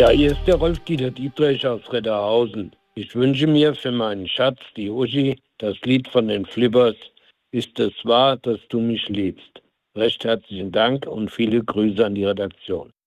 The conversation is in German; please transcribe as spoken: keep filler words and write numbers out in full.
Ja, hier ist der Rolf-Dieter Dietrich aus Redderhausen. Ich wünsche mir für meinen Schatz, die Uschi, das Lied von den Flippers „Ist es wahr, dass du mich liebst?“ Recht herzlichen Dank und viele Grüße an die Redaktion.